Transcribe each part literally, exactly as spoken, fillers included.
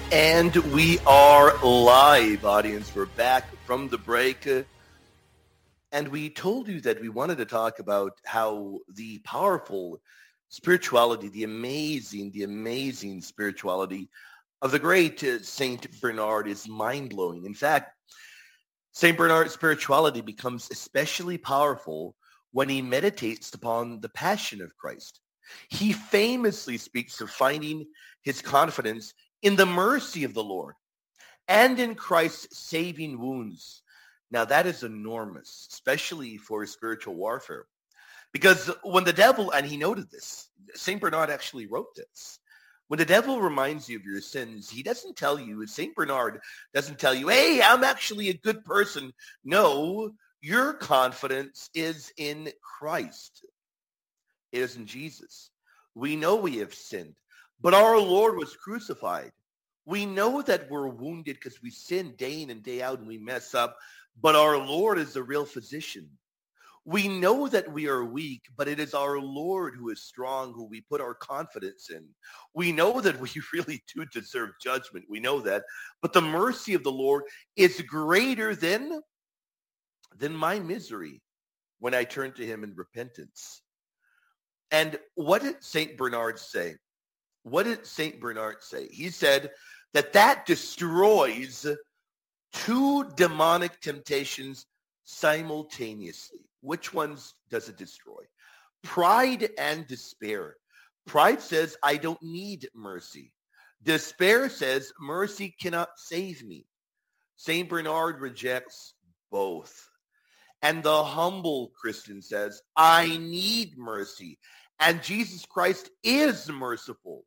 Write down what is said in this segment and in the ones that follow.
And we are live, audience. We're back from the break. And we told you that we wanted to talk about how the powerful spirituality, the amazing, the amazing spirituality of the great uh, Saint Bernard is mind-blowing. In fact, Saint Bernard's spirituality becomes especially powerful when he meditates upon the passion of Christ. He famously speaks of finding his confidence in the mercy of the Lord and in Christ's saving wounds. Now that is enormous, especially for spiritual warfare. Because when the devil, and he noted this, Saint Bernard actually wrote this, when the devil reminds you of your sins, he doesn't tell you, Saint Bernard doesn't tell you, hey, I'm actually a good person. No, your confidence is in Christ. It is in Jesus. We know we have sinned, but our Lord was crucified. We know that we're wounded because we sin day in and day out and we mess up, but our Lord is the real physician. We know that we are weak, but it is our Lord who is strong, who we put our confidence in. We know that we really do deserve judgment. We know that. But the mercy of the Lord is greater than, than my misery when I turn to him in repentance. And what did Saint Bernard say? What did Saint Bernard say? He said that that destroys two demonic temptations simultaneously. Which ones does it destroy? Pride and despair. Pride says, I don't need mercy. Despair says, mercy cannot save me. Saint Bernard rejects both. And the humble Christian says, I need mercy. And Jesus Christ is merciful.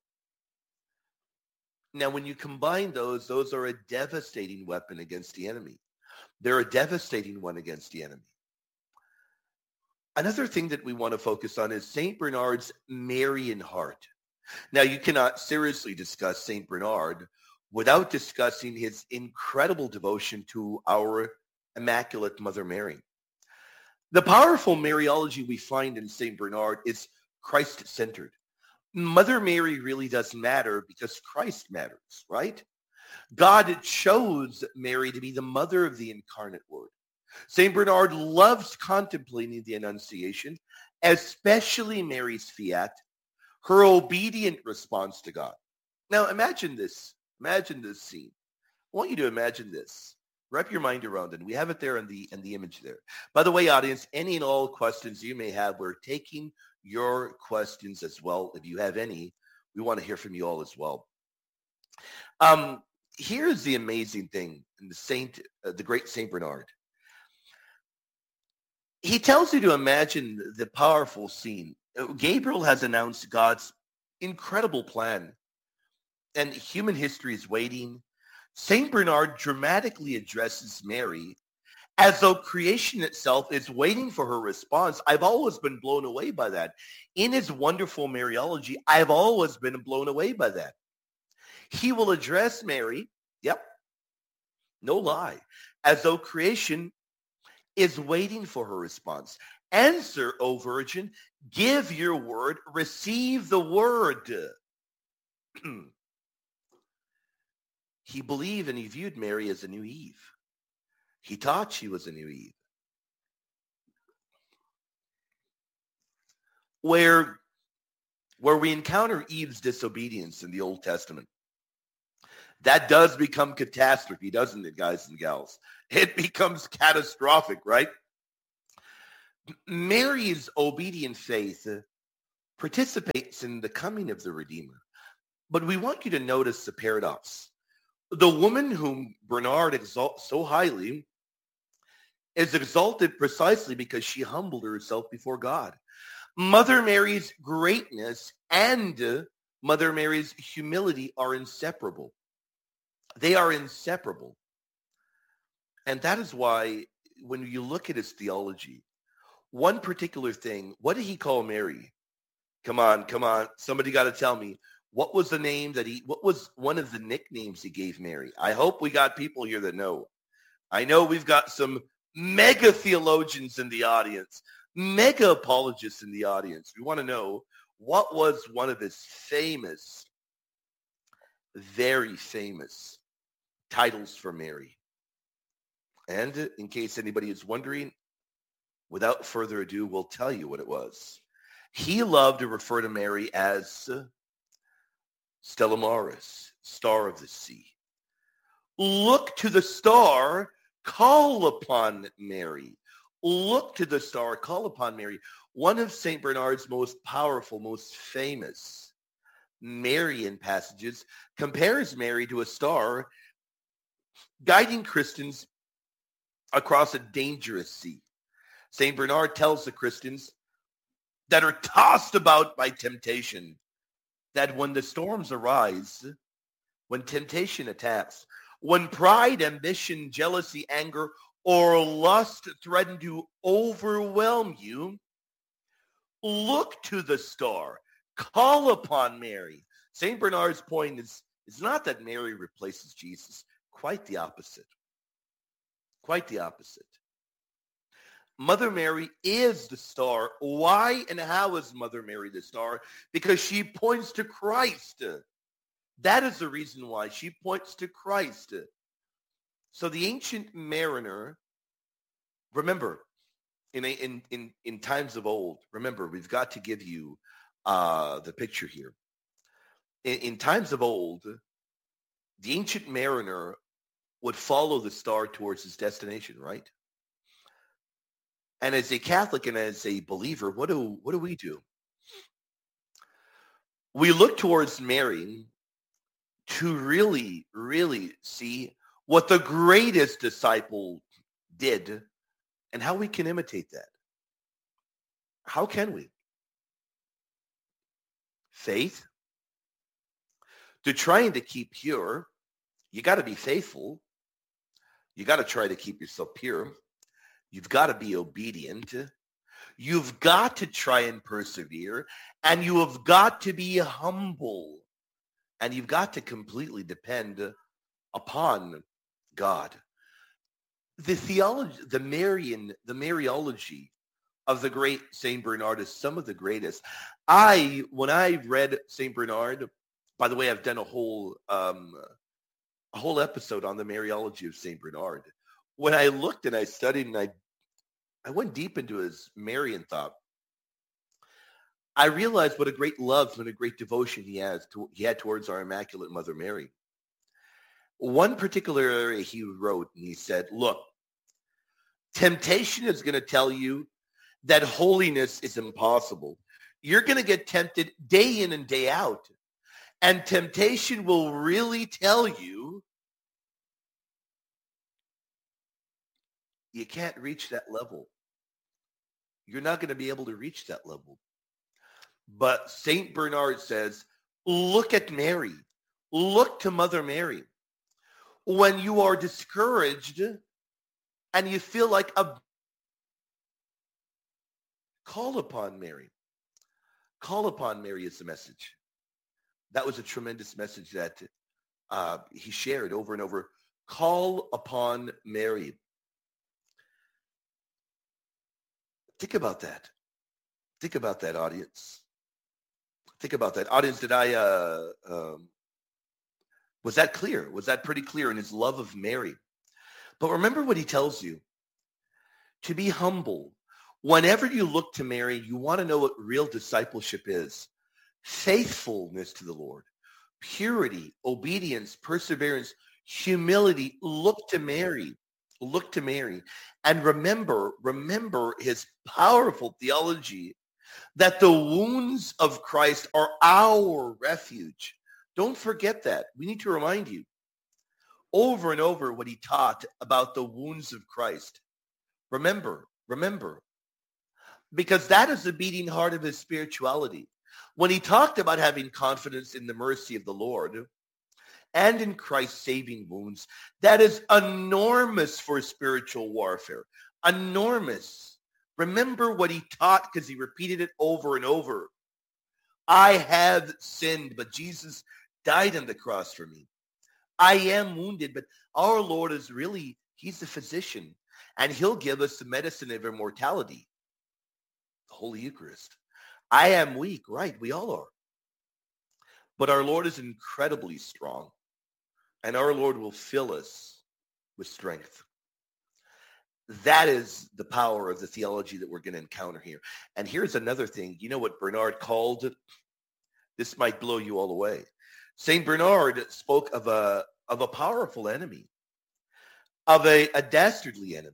Now, when you combine those, those are a devastating weapon against the enemy. They're a devastating one against the enemy. Another thing that we want to focus on is Saint Bernard's Marian heart. Now, you cannot seriously discuss Saint Bernard without discussing his incredible devotion to our Immaculate Mother Mary. The powerful Mariology we find in Saint Bernard is Christ-centered. Mother Mary really doesn't matter because Christ matters, right? God chose Mary to be the mother of the incarnate Word. Saint Bernard loves contemplating the Annunciation, especially Mary's fiat, her obedient response to God. Now imagine this. Imagine this scene. I want you to imagine this. Wrap your mind around it. We have it there in the in the image there. By the way, audience, any and all questions you may have, we're taking your questions as well. If you have any, we want to hear from you all as well. Um, here's the amazing thing in the Saint, uh, the great Saint Bernard. He tells you to imagine the powerful scene. Gabriel has announced God's incredible plan, and human history is waiting. Saint Bernard dramatically addresses Mary as though creation itself is waiting for her response. I've always been blown away by that. In his wonderful Mariology, I've always been blown away by that. He will address Mary, yep, no lie, as though creation is waiting for her response. Answer, O Virgin, give your word, receive the word. He believed and he viewed Mary as a new Eve. He taught she was a new Eve. Where, where we encounter Eve's disobedience in the Old Testament, that does become catastrophe, doesn't it, guys and gals? It becomes catastrophic, right? Mary's obedient faith participates in the coming of the Redeemer. But we want you to notice the paradox. The woman whom Bernard exalts so highly is exalted precisely because she humbled herself before God. Mother Mary's greatness and Mother Mary's humility are inseparable. They are inseparable. And that is why when you look at his theology, one particular thing, what did he call Mary? Come on, come on. Somebody got to tell me. What was the name that he, what was one of the nicknames he gave Mary? I hope we got people here that know. I know we've got some mega theologians in the audience, mega apologists in the audience. We want to know what was one of his famous very famous titles for Mary. And in case anybody is wondering, without further ado, we'll tell you what it was. He loved to refer to Mary as Stella Maris, star of the sea. Look to the star, call upon Mary. Look to the star, call upon Mary. One of Saint Bernard's most powerful, most famous Marian passages compares Mary to a star guiding Christians across a dangerous sea. Saint Bernard tells the Christians that are tossed about by temptation that when the storms arise, when temptation attacks, when pride, ambition, jealousy, anger, or lust threaten to overwhelm you, look to the star. Call upon Mary. Saint Bernard's point is, is not that Mary replaces Jesus. Quite the opposite. Quite the opposite. Mother Mary is the star. Why and how is Mother Mary the star? Because she points to Christ. That is the reason why. She points to Christ. So the ancient mariner, remember, in, a, in, in, in times of old, remember, we've got to give you uh, the picture here. In, in times of old, the ancient mariner would follow the star towards his destination, right? And as a Catholic and as a believer, what do what do we do? We look towards Mary to really, really see what the greatest disciple did and how we can imitate that. How can we? Faith. To trying to keep pure, you got to be faithful. You got to try to keep yourself pure. You've got to be obedient. You've got to try and persevere. And you have got to be humble. And you've got to completely depend upon God. The theology, the Marian, the Mariology of the great Saint Bernard is some of the greatest. I, when I read Saint Bernard, by the way, I've done a whole, um, a whole episode on the Mariology of Saint Bernard. When I looked and I studied and I, I went deep into his Marian thought, I realized what a great love and a great devotion he has to, he had towards our Immaculate Mother Mary. One particular area he wrote, and he said, look, temptation is going to tell you that holiness is impossible. You're going to get tempted day in and day out. And temptation will really tell you you can't reach that level. You're not going to be able to reach that level. But Saint Bernard says, look at Mary. Look to Mother Mary. When you are discouraged and you feel like a... Call upon Mary. Call upon Mary is the message. That was a tremendous message that uh, he shared over and over. Call upon Mary. Think about that. Think about that, audience. Think about that. Audience, did I, uh, um, was that clear? Was that pretty clear in his love of Mary? But remember what he tells you. To be humble. Whenever you look to Mary, you want to know what real discipleship is. Faithfulness to the Lord. Purity, obedience, perseverance, humility. Look to Mary. Look to Mary. And remember, remember his powerful theology that the wounds of Christ are our refuge. Don't forget that. We need to remind you over and over what he taught about the wounds of Christ. Remember, remember, because that is the beating heart of his spirituality. When he talked about having confidence in the mercy of the Lord and in Christ's saving wounds, that is enormous for spiritual warfare. Enormous. Remember what he taught because he repeated it over and over. I have sinned, but Jesus died on the cross for me. I am wounded, but our Lord is really, he's the physician, and he'll give us the medicine of immortality, the Holy Eucharist. I am weak, right? We all are. But our Lord is incredibly strong, and our Lord will fill us with strength. That is the power of the theology that we're going to encounter here. And here's another thing. You know what Bernard called it? This might blow you all away. Saint Bernard spoke of a, of a powerful enemy, of a, a dastardly enemy.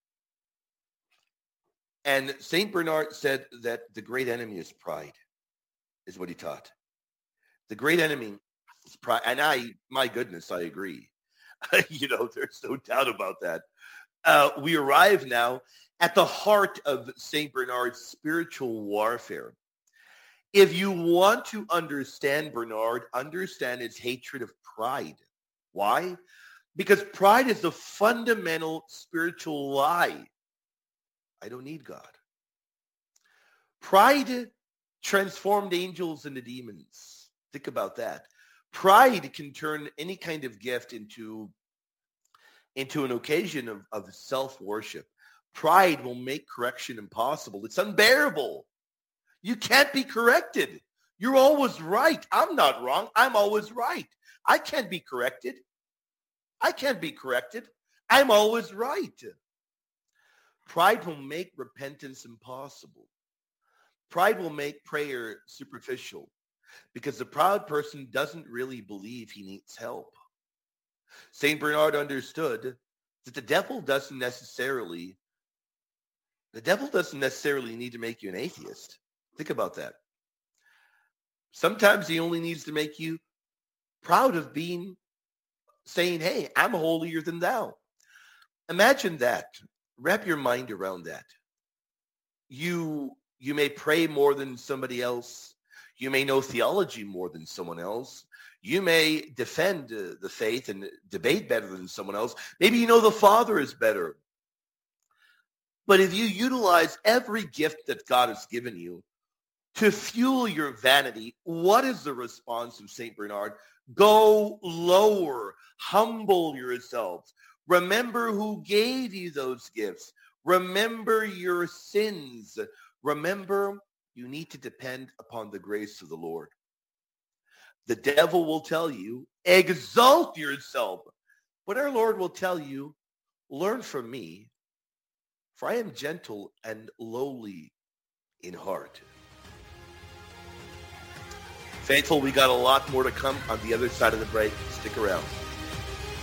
And Saint Bernard said that the great enemy is pride, is what he taught. The great enemy is pride. And I, my goodness, I agree. You know, there's no doubt about that. Uh, we arrive now at the heart of Saint Bernard's spiritual warfare. If you want to understand Bernard, understand his hatred of pride. Why? Because pride is the fundamental spiritual lie. I don't need God. Pride transformed angels into demons. Think about that. Pride can turn any kind of gift into, into an occasion of, of self-worship. Pride will make correction impossible. It's unbearable. You can't be corrected. You're always right. I'm not wrong. I'm always right. I can't be corrected. I can't be corrected. I'm always right. Pride will make repentance impossible. Pride will make prayer superficial because the proud person doesn't really believe he needs help. Saint Bernard understood that the devil doesn't necessarily, the devil doesn't necessarily need to make you an atheist. Think about that. Sometimes he only needs to make you proud of being, saying, hey, I'm holier than thou. Imagine that. Wrap your mind around that. You, you may pray more than somebody else. You may know theology more than someone else. You may defend uh, the faith and debate better than someone else. Maybe you know the Father is better. But if you utilize every gift that God has given you to fuel your vanity, what is the response of Saint Bernard? Go lower, humble yourselves. Remember who gave you those gifts. Remember your sins. Remember you need to depend upon the grace of the Lord. The devil will tell you, exalt yourself. But our Lord will tell you, learn from me, for I am gentle and lowly in heart. Faithful, we got a lot more to come on the other side of the break. Stick around.